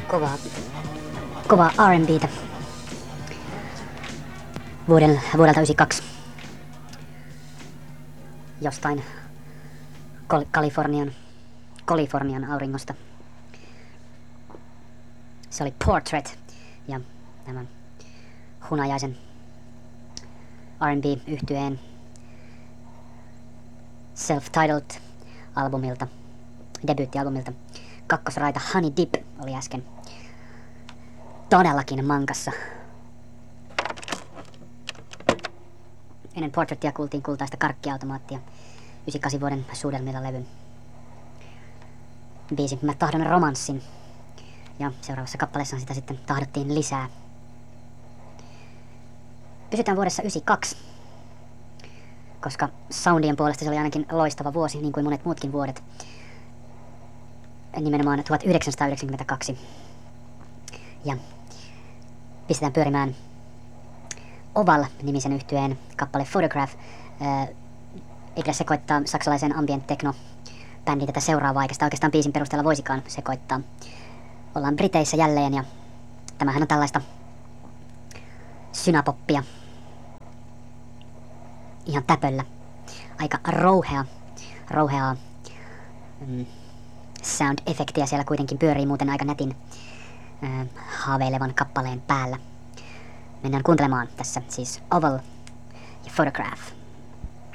kovaa R&B:tä vuodelta 92 jostain Kalifornian auringosta. Se oli Portrait ja tämän hunajaisen R&B-yhtyeen self-titled albumilta, debyyttialbumilta. Kakkosraita Honey Dip oli äsken todellakin mankassa. Ennen Portraitia kuultiin kultaista karkkiautomaattia, 98 vuoden Suudelmilla-levyn biisi Mä tahdon romanssin. Ja seuraavassa kappaleessa sitä sitten tahdottiin lisää. Pysytään vuodessa 92, koska soundien puolesta se oli ainakin loistava vuosi, niin kuin monet muutkin vuodet. Nimenomaan 1992. Ja pistetään pyörimään Oval-nimisen yhtyeen kappale Photograph. Eikä sekoittaa saksalaisen ambient techno bändin tätä seuraavaa, eikä sitä oikeastaan biisin perusteella voisikaan sekoittaa. Ollaan Briteissä jälleen ja tämähän on tällaista synapoppia. Ihan täpöllä. Aika rouheaa sound-efektiä siellä kuitenkin pyörii muuten aika nätin haaveilevan kappaleen päällä. Mennään kuuntelemaan tässä siis Oval ja Photograph.